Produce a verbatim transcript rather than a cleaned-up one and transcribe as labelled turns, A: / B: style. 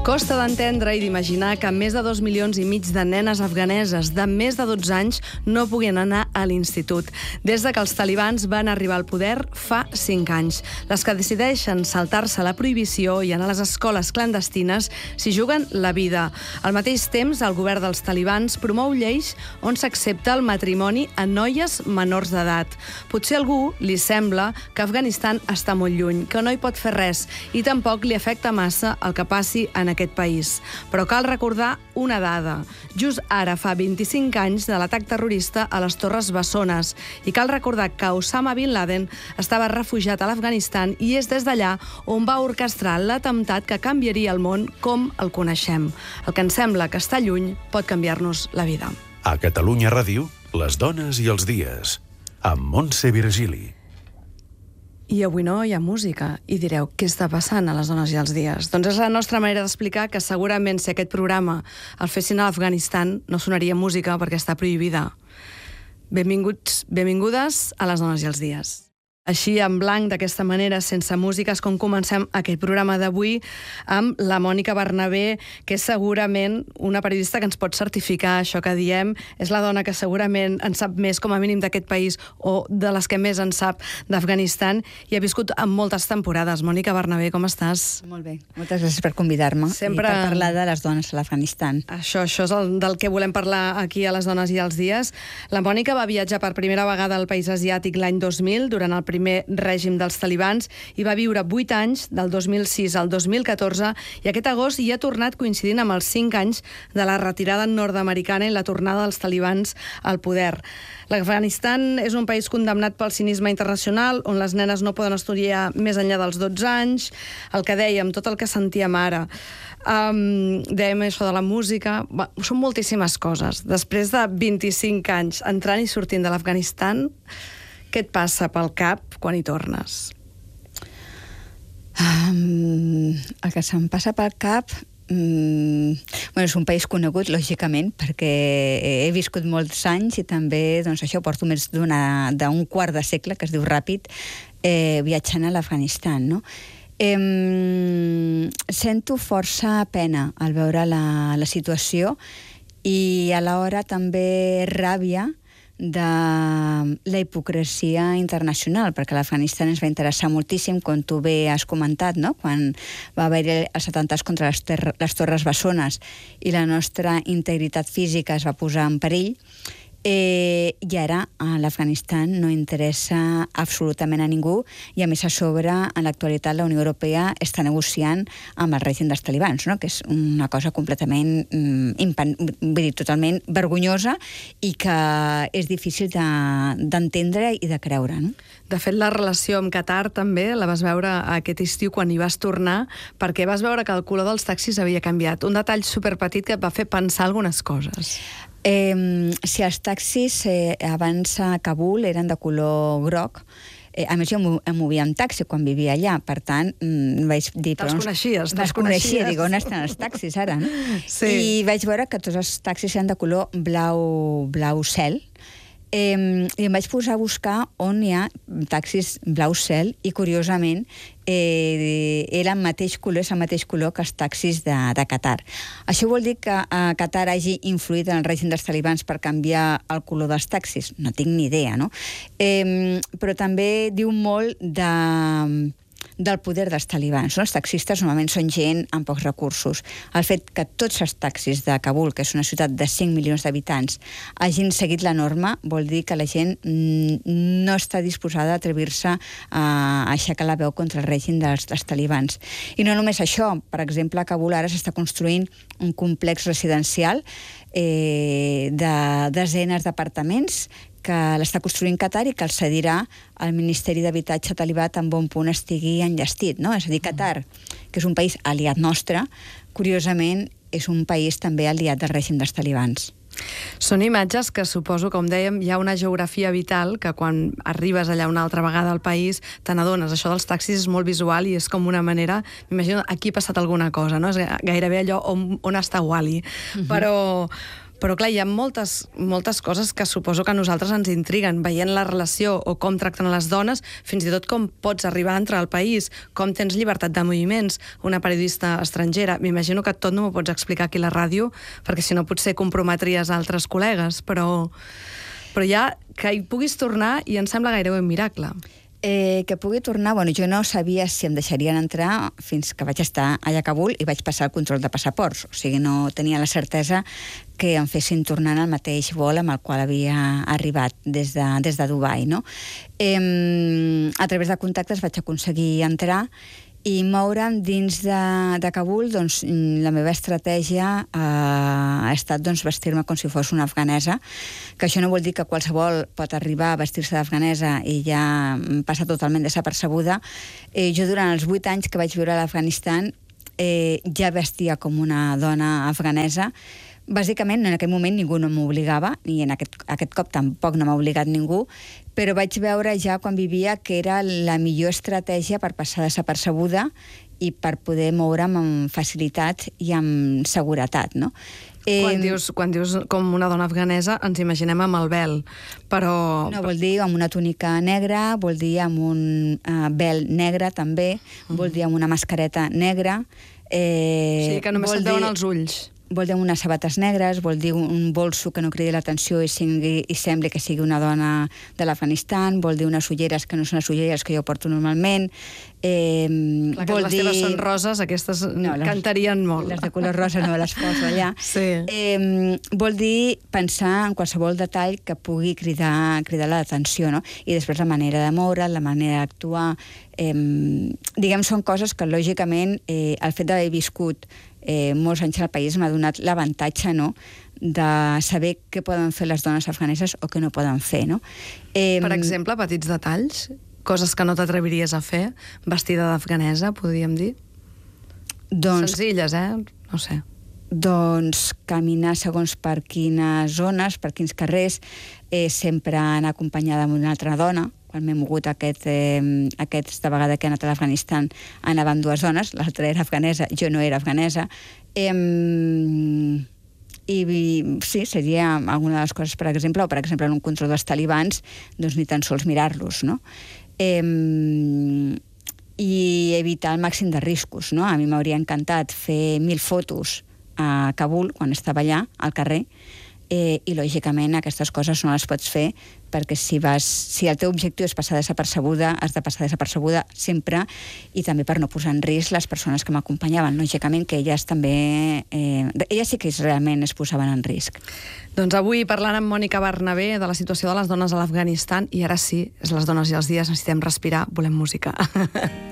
A: Costa d'entendre i d'imaginar que més de dos milions i mig de nenes afganeses de més de dotze anys no puguin anar a l'institut. Des de que els talibans van arribar al poder fa cinc anys. Les que decideixen saltar-se la prohibició i anar a les escoles clandestines s'hi juguen la vida. Al mateix temps, el govern dels talibans promou lleis on s'accepta el matrimoni a noies menors d'edat. Potser a algú li sembla que Afganistan està molt lluny, que no hi pot fer res i tampoc li afecta massa el que passi en aquest país. Però cal recordar una dada. Just ara fa vint-i-cinc anys de l'atac terrorista a les Torres Bessones i cal recordar que Osama Bin Laden estava refugiat a l'Afganistan i és des d'allà on va orquestrar l'atemptat que canviaria el món com el coneixem. El que ens sembla que està lluny pot canviar-nos la vida.
B: A Catalunya Ràdio, les dones i els dies, amb Montse Virgili.
A: I avui no hi ha música. I direu, què està passant a les dones i els dies? Doncs és la nostra manera d'explicar que segurament si aquest programa el fessin a l'Afganistan no sonaria música perquè està prohibida. Benvinguts, benvingudes a les dones i els dies. Així, en blanc, d'aquesta manera, sense música, és com comencem aquest programa d'avui amb la Mònica Bernabé, que és segurament una periodista que ens pot certificar això que diem. És la dona que segurament en sap més, com a mínim, d'aquest país, o de les que més en sap d'Afganistan, i ha viscut en moltes temporades. Mònica Bernabé, com estàs?
C: Molt bé. Moltes gràcies per convidar-me Sempre... i per parlar de les dones a l'Afganistan.
A: Això, això és el, del que volem parlar aquí a les dones i als dies. La Mònica va viatjar per primera vegada al país asiàtic l'any dos mil, durant el primer primer règim dels talibans, i va viure vuit anys, del dos mil sis al dos mil catorze, i aquest agost hi ha tornat coincidint amb els cinc anys de la retirada nord-americana i la tornada dels talibans al poder. L'Afganistan és un país condemnat pel cinisme internacional, on les nenes no poden estudiar més enllà dels dotze anys, el que dèiem, tot el que sentíem ara. Um, dèiem això de la música, va, són moltíssimes coses. Després de vint-i-cinc anys entrant i sortint de l'Afganistan, què et passa pel cap quan hi tornes?
C: Um, el que se'm passa pel cap... Um, bueno, és un país conegut, lògicament, perquè he viscut molts anys i també, doncs això, porto més d'un quart de segle, que es diu ràpid, eh, viatjant a l'Afganistan, no? Eh, sento força pena al veure la, la situació i alhora també ràbia de la hipocresia internacional, perquè l'Afganistan ens va interessar moltíssim, com tu bé has comentat, no? Quan va haver-hi els atemptats contra les, les Torres Bessones i la nostra integritat física es va posar en perill. Eh, I ara a l'Afganistan no interessa absolutament a ningú i a més a sobre en l'actualitat la Unió Europea està negociant amb el règim dels talibans, no? Que és una cosa completament mm, impan... vull dir, totalment vergonyosa i que és difícil d'entendre de, i de creure, no?
A: De fet, la relació amb Qatar també la vas veure aquest estiu quan hi vas tornar, perquè vas veure que el color dels taxis havia canviat. Un detall superpetit que et va fer pensar algunes coses.
C: Eh, si els taxis eh, abans a Kabul eren de color groc, eh, a més jo em movia en taxi quan vivia allà, per tant mm, vaig dir...
A: Te'ls coneixies, te'ls
C: coneixies. Dic, on estan els taxis ara? No?
A: Sí.
C: I vaig veure que tots els taxis eren de color blau, blau cel, Eh, i em vaig posar a buscar on hi ha taxis blau cel i, curiosament, eh, era el mateix color, és el mateix color que els taxis de, de Qatar. Això vol dir que eh, Qatar hagi influït en el règim dels talibans per canviar el color dels taxis? No tinc ni idea, no? Eh, però també diu molt de... del poder dels talibans. No? Els taxistes normalment són gent amb pocs recursos. El fet que tots els taxis de Kabul, que és una ciutat de cinc milions d'habitants, hagin seguit la norma vol dir que la gent no està disposada a atrevir-se a aixecar la veu contra el règim dels, dels talibans. I no només això, per exemple, a Kabul ara s'està construint un complex residencial eh, de desenes d'apartaments que l'està construint Qatar i que el cedirà al Ministeri d'Habitatge talibà tan bon punt estigui enllestit, no? És a dir, Qatar, que és un país aliat nostre, curiosament és un país també aliat del règim dels talibans.
A: Són imatges que suposo, com dèiem, hi ha una geografia vital que quan arribes allà una altra vegada al país te n'adones. Això dels taxis és molt visual i és com una manera... M'imagino, aquí ha passat alguna cosa, no? És gairebé allò on, on està Wall-E. Uh-huh. Però... Però, clar, hi ha moltes, moltes coses que suposo que a nosaltres ens intriguen, veient la relació o com tracten a les dones, fins i tot com pots arribar a entrar al país, com tens llibertat de moviments, una periodista estrangera. M'imagino que tot no m'ho pots explicar aquí a la ràdio, perquè si no potser comprometries altres col·legues, però, però ja que hi puguis tornar i em sembla gairebé un miracle.
C: Eh, que pugui tornar, bueno, jo no sabia si em deixarien entrar fins que vaig estar allà a Kabul i vaig passar el control de passaports, o sigui, no tenia la certesa que em fessin tornar en el mateix vol amb el qual havia arribat des de, des de Dubai, no? Eh, a través de contactes vaig aconseguir entrar i moure'm dins de, de Kabul. Doncs la meva estratègia eh, ha estat doncs, vestir-me com si fos una afganesa, que això no vol dir que qualsevol pot arribar a vestir-se d'afganesa i ja passa totalment desapercebuda. Eh, jo durant els vuit anys que vaig viure a l'Afganistan eh, ja vestia com una dona afganesa. Bàsicament, en aquell moment ningú no m'obligava, i en aquest, aquest cop tampoc no m'ha obligat ningú, però vaig veure ja quan vivia que era la millor estratègia per passar desapercebuda i per poder moure'm amb facilitat i amb seguretat, no? Eh,
A: Quan dius, quan dius com una dona afganesa, ens imaginem amb el vel, però...
C: No, vol dir amb una túnica negra, vol dir amb un uh, vel negre també, mm. vol dir amb una mascareta negra... Eh,
A: o sigui, que només se't veuen els ulls.
C: Vol dir unes sabates negres, vol dir un bolso que no cridi l'atenció i, singui, i sembli que sigui una dona de l'Afganistan, vol dir unes ulleres que no són les ulleres que jo porto normalment. Eh,
A: Clar, que
C: vol
A: les
C: dir...
A: teves són roses, aquestes no, les, cantarien molt.
C: Les de color rosa no les poso allà.
A: Sí.
C: Eh, vol dir pensar en qualsevol detall que pugui cridar, cridar l'atenció, no? I després la manera de moure, la manera d'actuar... Eh, diguem, són coses que, lògicament, eh, el fet d'haver viscut eh, molts anys al país m'ha donat l'avantatge, no?, de saber què poden fer les dones afganeses o què no poden fer, no? Eh,
A: per exemple, petits detalls, coses que no t'atreviries a fer, vestida d'afganesa, podríem dir? Doncs, senzilles, eh? No sé.
C: Doncs caminar segons per quines zones, per quins carrers, eh, sempre anar acompanyada d'una altra dona. Quan m'he mogut aquest, eh, aquesta vegada que he anat a l'Afganistan anaven dues dones, l'altra era afganesa, jo no era afganesa. Eh, I sí, seria alguna de les coses, per exemple, o per exemple en un control dels talibans, doncs ni tan sols mirar-los, no? Eh, I evitar el màxim de riscos, no? A mi m'hauria encantat fer mil fotos a Kabul quan estava allà, al carrer, Eh, i lògicament aquestes coses no les pots fer perquè si, vas, si el teu objectiu és passar desapercebuda, has de passar desapercebuda sempre, i també per no posar en risc les persones que m'acompanyaven, lògicament que elles també, eh, elles sí que realment es posaven en risc.
A: Doncs avui parlant amb Mònica Bernabé de la situació de les dones a l'Afganistan, i ara sí, és les dones i els dies, necessitem respirar, volem música.